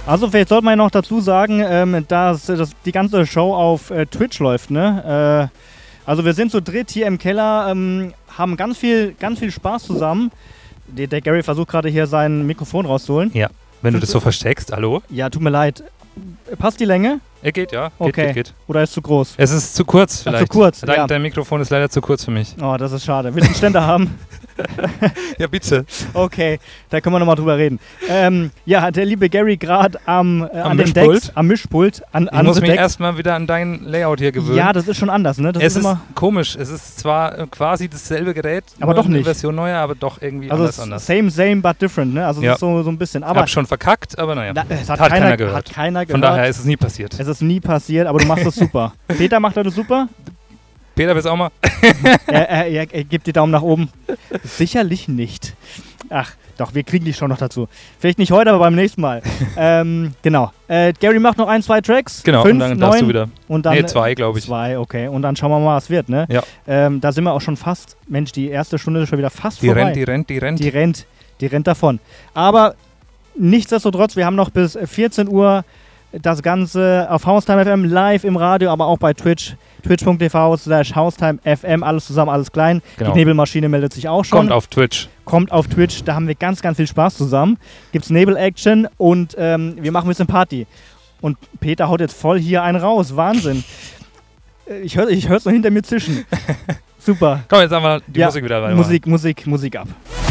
Also vielleicht sollte man ja noch dazu sagen, dass die ganze Show auf Twitch läuft, ne? Also wir sind zu dritt hier im Keller, haben ganz viel Spaß zusammen. Der Gary versucht gerade hier sein Mikrofon rauszuholen. Ja, wenn du das so versteckst, hallo? Ja, tut mir leid. Passt die Länge? Geht, ja. Okay. Geht. Oder ist zu groß? Es ist zu kurz vielleicht. Zu kurz, ja. Dein Mikrofon ist leider zu kurz für mich. Oh, das ist schade. Willst du einen Ständer haben? Ja, bitte. Okay, da können wir nochmal drüber reden. Ja, der liebe Gary gerade an den Mischpult? Decks, am Mischpult. Ich muss mich erstmal wieder an dein Layout hier gewöhnen. Ja, das ist schon anders, ne? Das es ist immer komisch. Es ist zwar quasi dasselbe Gerät, aber doch nicht. Eine Version neuer, aber doch irgendwie anders. Same, but different, ne? Also ja. Das ist so ein bisschen. Aber ich hab schon verkackt, aber naja. Es hat keiner gehört. Von daher ist es nie passiert. Es ist nie passiert, aber du machst das super. Peter macht das super. Peter, willst du auch mal? Er gibt die Daumen nach oben. Sicherlich nicht. Ach, doch, wir kriegen die schon noch dazu. Vielleicht nicht heute, aber beim nächsten Mal. Genau. Gary macht noch 1, 2 Tracks. Genau, 5, und dann 9, darfst du wieder. Und dann, 2, glaube ich. 2, okay. Und dann schauen wir mal, was wird, ne? Ja. Da sind wir auch schon fast, Mensch, die erste Stunde ist schon wieder fast vorbei. Die rennt davon. Aber nichtsdestotrotz, wir haben noch bis 14 Uhr das Ganze auf Haustime FM live im Radio, aber auch bei Twitch. Twitch.tv/Haustime FM, alles zusammen, alles klein. Genau. Die Nebelmaschine meldet sich auch schon. Kommt auf Twitch, da haben wir ganz viel Spaß zusammen. Gibt's Nebel-Action und wir machen ein bisschen Party. Und Peter haut jetzt voll hier einen raus, Wahnsinn. Ich hör's noch hinter mir zischen. Super. Komm, jetzt haben wir die Musik wieder weiter. Musik ab.